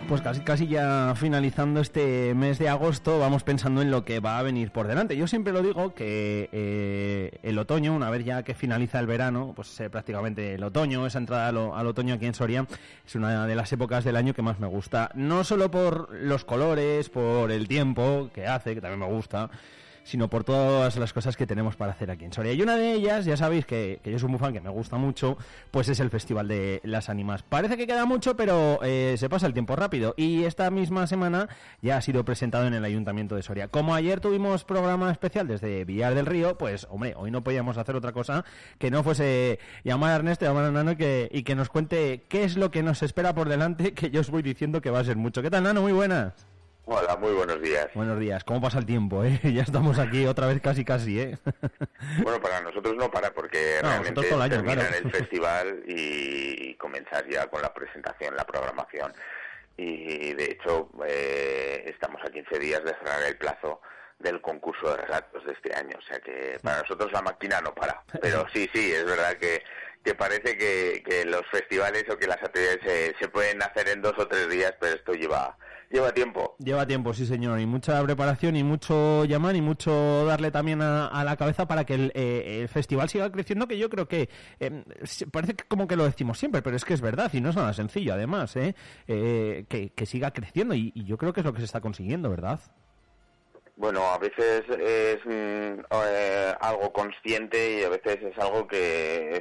Pues casi ya finalizando este mes de agosto, vamos pensando en lo que va a venir por delante. Yo siempre lo digo que el otoño, una vez ya que finaliza el verano, pues prácticamente el otoño, esa entrada al otoño aquí en Soria, es una de las épocas del año que más me gusta. No solo por los colores, por el tiempo que hace, que también me gusta, sino por todas las cosas que tenemos para hacer aquí en Soria. Y una de ellas, ya sabéis que yo soy muy fan, que me gusta mucho, pues es el Festival de las Ánimas. Parece que queda mucho, pero se pasa el tiempo rápido. Y esta misma semana ya ha sido presentado en el Ayuntamiento de Soria. Como ayer tuvimos programa especial desde Villar del Río, pues hombre, hoy no podíamos hacer otra cosa que no fuese llamar a Ernesto, llamar a Nano y que nos cuente qué es lo que nos espera por delante, que yo os voy diciendo que va a ser mucho. ¿Qué tal, Nano? Muy buenas. Hola, muy buenos días. Buenos días. ¿Cómo pasa el tiempo, Ya estamos aquí otra vez casi, Bueno, para nosotros no para, porque realmente terminar el festival y comenzar ya con la presentación, la programación. Y de hecho, estamos a 15 días de cerrar el plazo del concurso de relatos de este año. O sea que para nosotros la máquina no para. Pero sí, es verdad que parece que los festivales o que las actividades se pueden hacer en 2 o 3 días, pero esto lleva tiempo. Lleva tiempo, sí señor, y mucha preparación y mucho llamar y mucho darle también a la cabeza para que el festival siga creciendo, que yo creo que parece que como que lo decimos siempre, pero es que es verdad y no es nada sencillo además, que siga creciendo y yo creo que es lo que se está consiguiendo, ¿verdad? Bueno, a veces es algo consciente y a veces es algo que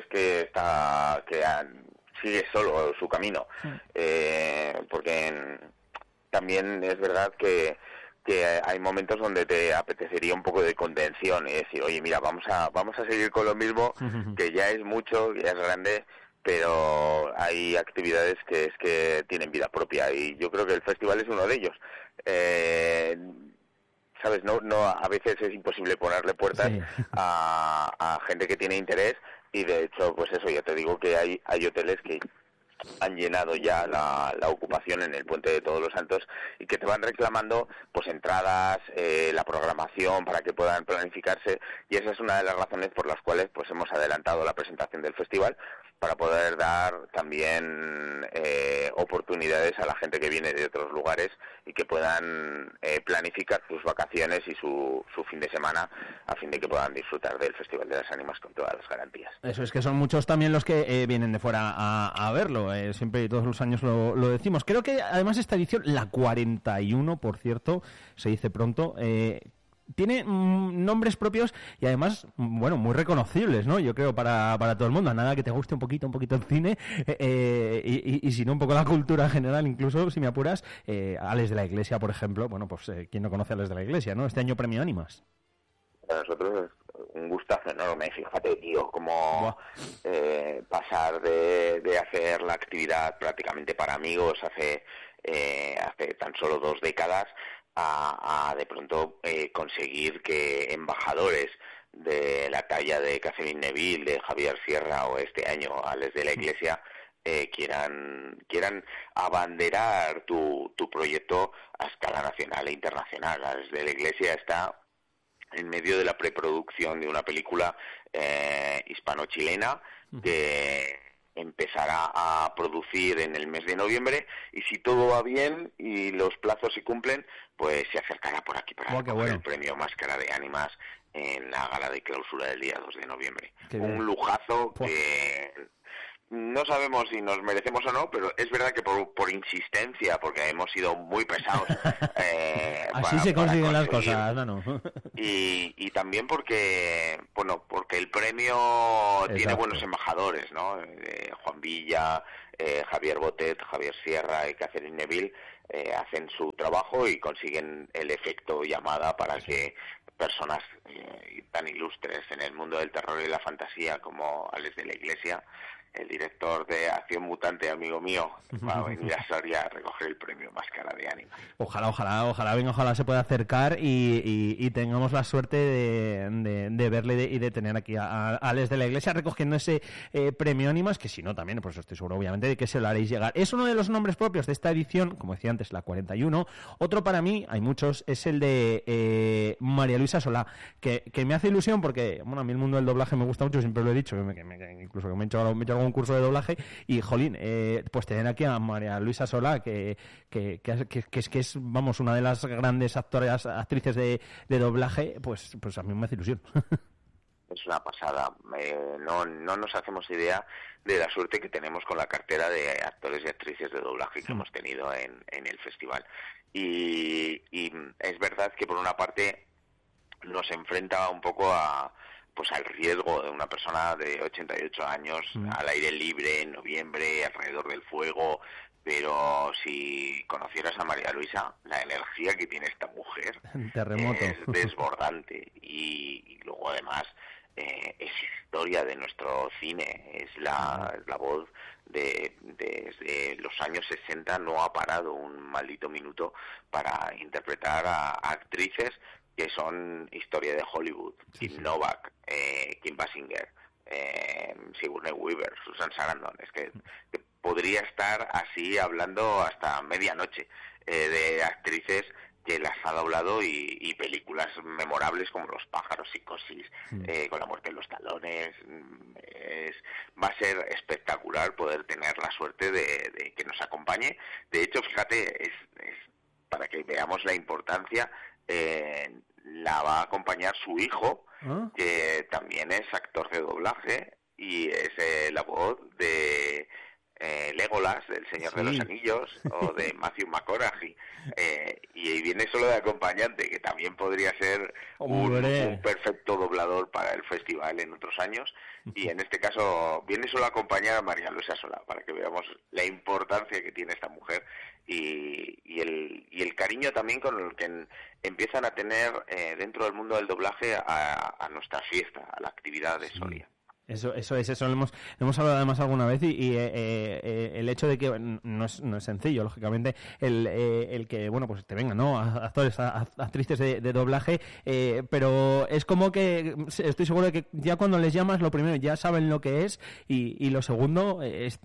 sigue solo su camino, porque también es verdad que hay momentos donde te apetecería un poco de contención y decir, oye, mira, vamos a seguir con lo mismo, que ya es mucho, ya es grande, pero hay actividades que tienen vida propia y yo creo que el festival es uno de ellos. ¿Sabes? No, a veces es imposible ponerle puertas a gente que tiene interés y de hecho, pues eso, ya te digo que hay hoteles que han llenado ya la ocupación en el Puente de Todos los Santos y que te van reclamando pues entradas, la programación para que puedan planificarse, y esa es una de las razones por las cuales pues hemos adelantado la presentación del festival, para poder dar también oportunidades a la gente que viene de otros lugares y que puedan planificar sus vacaciones y su fin de semana a fin de que puedan disfrutar del Festival de las Ánimas con todas las garantías. Eso es, que son muchos también los que vienen de fuera a verlo, siempre y todos los años lo decimos. Creo que además esta edición, la 41, por cierto, se dice pronto, tiene nombres propios y además, bueno, muy reconocibles, ¿no? Yo creo para todo el mundo. Nada que te guste un poquito el cine y si no un poco la cultura general, incluso, si me apuras, Ales de la Iglesia, por ejemplo. Bueno, pues ¿quién no conoce a Ales de la Iglesia, no? Este año premio Ánimas. Para nosotros es un gustazo enorme. Fíjate, tío, cómo pasar de hacer la actividad prácticamente para amigos hace tan solo 2 décadas a de pronto conseguir que embajadores de la talla de Catherine Neville, de Javier Sierra o este año Ales de la Iglesia quieran abanderar tu proyecto a escala nacional e internacional. Ales de la Iglesia está en medio de la preproducción de una película hispano-chilena que empezará a producir en el mes de noviembre, y si todo va bien y los plazos se cumplen, pues se acercará por aquí para recoger el premio Máscara de Ánimas en la gala de clausura del día 2 de noviembre. Un lujazo que no sabemos si nos merecemos o no, pero es verdad que por insistencia, porque hemos sido muy pesados. Así se consiguen las cosas, ¿no? Y también porque el premio tiene buenos embajadores, ¿no? Juan Villa, Javier Botet, Javier Sierra y Catherine Neville hacen su trabajo y consiguen el efecto llamada para que personas tan ilustres en el mundo del terror y la fantasía como Ales de la Iglesia, el director de Acción Mutante, amigo mío, va a venir a Soria a recoger el premio Máscara de Ánimas. Ojalá se pueda acercar y tengamos la suerte de verle y de tener aquí a Ales de la Iglesia recogiendo ese premio Ánimas, que si no también, pues estoy seguro obviamente de que se lo haréis llegar. Es uno de los nombres propios de esta edición, como decía antes, la 41. Otro para mí, hay muchos, es el de María Luisa Solá, que me hace ilusión porque, bueno, a mí el mundo del doblaje me gusta mucho, siempre lo he dicho, incluso que me he hecho algún un curso de doblaje y, jolín, pues tener aquí a María Luisa Solá, que es, vamos, una de las grandes actrices de doblaje, pues a mí me hace ilusión. Es una pasada. No nos hacemos idea de la suerte que tenemos con la cartera de actores y actrices de doblaje que hemos tenido en el festival. Y es verdad que por una parte nos enfrenta un poco al riesgo de una persona de 88 años al aire libre en noviembre, alrededor del fuego. Pero si conocieras a María Luisa, la energía que tiene esta mujer es desbordante. Y luego además es historia de nuestro cine, es la voz desde los años 60, no ha parado un maldito minuto para interpretar a actrices que son historia de Hollywood. Kim Novak, Kim Basinger, Sigourney Weaver, Susan Sarandon. Es que podría estar así hablando hasta medianoche de actrices que las ha doblado y películas memorables como Los pájaros, Psicosis, Con la muerte en los talones. Va a ser espectacular poder tener la suerte de que nos acompañe. De hecho, fíjate, es para que veamos la importancia, la va a acompañar su hijo, que también es actor de doblaje y es la voz de Legolas, del Señor de los Anillos, o de Matthew McConaughey, y viene solo de acompañante, que también podría ser un perfecto doblador para el festival en otros años, y en este caso viene solo a acompañar a María Luisa Solá, para que veamos la importancia que tiene esta mujer y el cariño también con el que empiezan a tener dentro del mundo del doblaje a nuestra fiesta, a la actividad de Soria. Eso lo hemos hablado además alguna vez y el hecho de que no es sencillo, lógicamente, el que, bueno, pues te vengan, ¿no? Actores, actrices de doblaje, pero es como que estoy seguro de que ya cuando les llamas, lo primero, ya saben lo que es y lo segundo,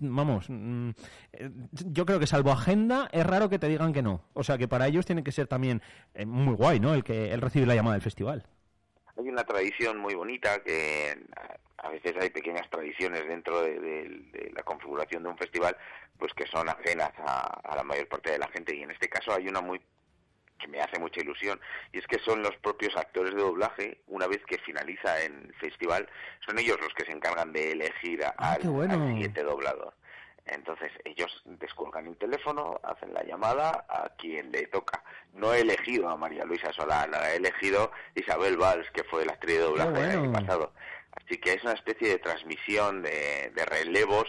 yo creo que salvo agenda, es raro que te digan que no. O sea, que para ellos tiene que ser también muy guay, ¿no? El recibir la llamada del festival. Hay una tradición muy bonita que a veces hay pequeñas tradiciones dentro de la configuración de un festival, pues que son ajenas a la mayor parte de la gente, y en este caso hay una que me hace mucha ilusión, y es que son los propios actores de doblaje, una vez que finaliza el festival, son ellos los que se encargan de elegir al siguiente doblador. Entonces ellos descuelgan el teléfono, hacen la llamada a quien le toca. No he elegido a María Luisa Solá, la he elegido Isabel Valls, que fue la actriz de doblaje el año pasado. Así que es una especie de transmisión de relevos,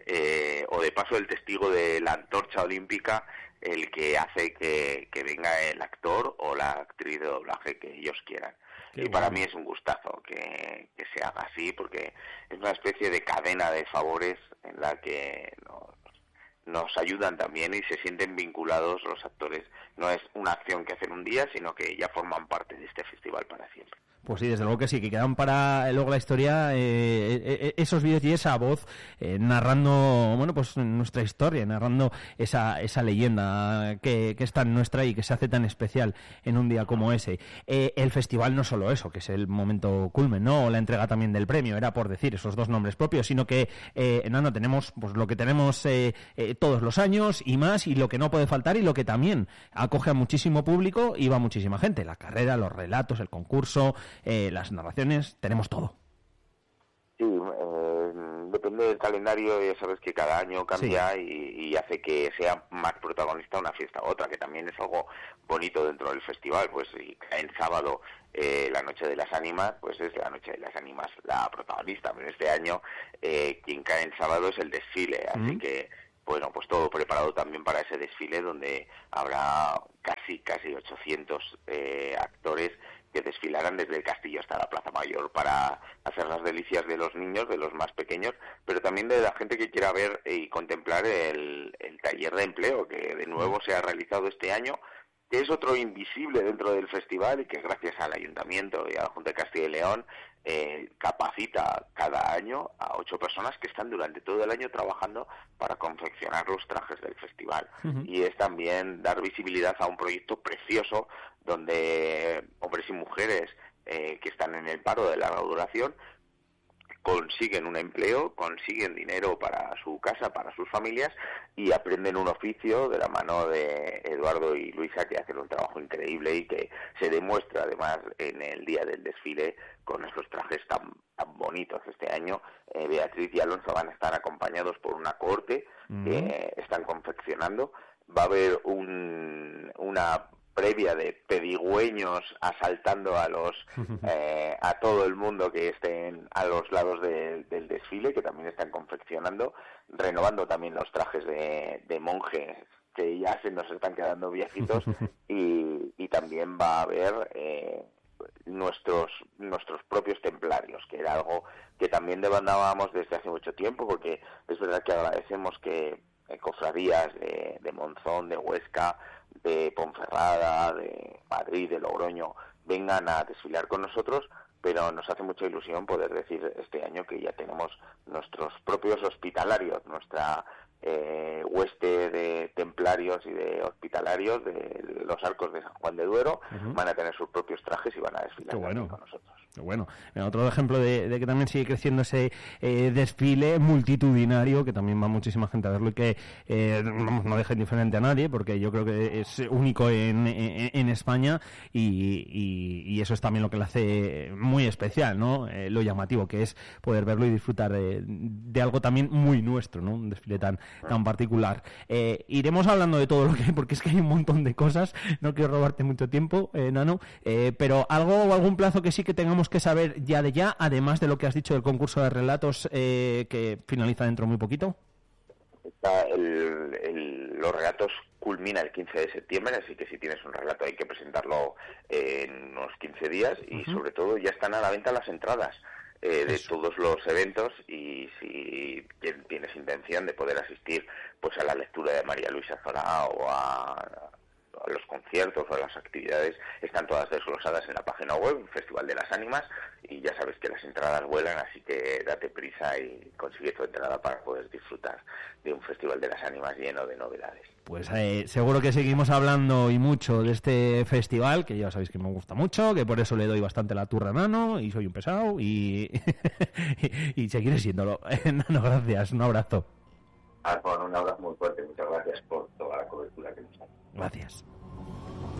o de paso del testigo de la antorcha olímpica, el que hace que venga el actor o la actriz de doblaje que ellos quieran. Y para mí es un gustazo que se haga así, porque es una especie de cadena de favores en la que nos ayudan también y se sienten vinculados los actores. No es una acción que hacen un día, sino que ya forman parte de este festival para siempre. Pues sí, desde luego que sí, que quedan para luego la historia, esos vídeos y esa voz narrando, bueno, pues nuestra historia, narrando esa leyenda que es tan nuestra y que se hace tan especial en un día como ese. El festival no solo eso, que es el momento culmen, ¿no? O la entrega también del premio, era por decir esos dos nombres propios, sino que tenemos pues lo que tenemos todos los años y más, y lo que no puede faltar y lo que también acoge a muchísimo público y va muchísima gente, la carrera, los relatos, el concurso, las narraciones, tenemos todo. Sí, depende del calendario, ya sabes que cada año cambia, y hace que sea más protagonista una fiesta u otra, que también es algo bonito dentro del festival. Pues si cae en sábado la Noche de las Ánimas, pues es la Noche de las Ánimas la protagonista, pero este año quien cae en sábado es el desfile, así que bueno, pues todo preparado también para ese desfile, donde habrá casi 800 actores que desfilarán desde el castillo hasta la Plaza Mayor para hacer las delicias de los niños, de los más pequeños, pero también de la gente que quiera ver y contemplar el taller de empleo que de nuevo se ha realizado este año, que es otro invisible dentro del festival y que gracias al Ayuntamiento y a la Junta de Castilla y León capacita cada año a 8 personas que están durante todo el año trabajando para confeccionar los trajes del festival. Y es también dar visibilidad a un proyecto precioso donde hombres y mujeres que están en el paro de larga duración consiguen un empleo, consiguen dinero para su casa, para sus familias, y aprenden un oficio de la mano de Eduardo y Luisa, que hacen un trabajo increíble y que se demuestra además en el día del desfile con esos trajes tan bonitos. Este año Beatriz y Alonso van a estar acompañados por una cohorte que están confeccionando. Va a haber una previa de pedigüeños asaltando a todo el mundo que estén a los lados del desfile, que también están confeccionando, renovando también los trajes de monjes que ya se nos están quedando viejitos, y también va a haber nuestros propios templarios, que era algo que también demandábamos desde hace mucho tiempo, porque es verdad que agradecemos que cofradías de Monzón, de Huesca, de Ponferrada, de Madrid, de Logroño vengan a desfilar con nosotros, pero nos hace mucha ilusión poder decir este año que ya tenemos nuestros propios hospitalarios, nuestra hueste de templarios y de hospitalarios de los arcos de San Juan de Duero. Van a tener sus propios trajes y van a desfilar con nosotros. Qué bueno. Otro ejemplo de que también sigue creciendo ese desfile multitudinario, que también va muchísima gente a verlo y que no deja indiferente a nadie, porque yo creo que es único en España, y eso es también lo que le hace muy especial, ¿no? Lo llamativo que es poder verlo y disfrutar de algo también muy nuestro, ¿no? Un desfile tan particular. Iremos hablando de todo lo que hay, porque es que hay un montón de cosas. No quiero robarte mucho tiempo, Nano, pero algún plazo que sí que tengamos que saber ya de ya, además de lo que has dicho del concurso de relatos que finaliza dentro muy poquito. Los relatos culmina el 15 de septiembre, así que si tienes un relato hay que presentarlo en unos 15 días, y sobre todo ya están a la venta las entradas de todos los eventos, y si tienes intención de poder asistir pues a la lectura de María Luisa Zorá o a los conciertos o a las actividades, están todas desglosadas en la página web Festival de las Ánimas, y ya sabes que las entradas vuelan, así que date prisa y consigue tu entrada para poder disfrutar de un Festival de las Ánimas lleno de novedades. Pues seguro que seguimos hablando y mucho de este festival, que ya sabéis que me gusta mucho, que por eso le doy bastante la turra a Nano, y soy un pesado, y seguiré siéndolo. Nano, gracias, un abrazo. Un abrazo muy fuerte, muchas gracias por toda la cobertura que nos ha dado. Gracias.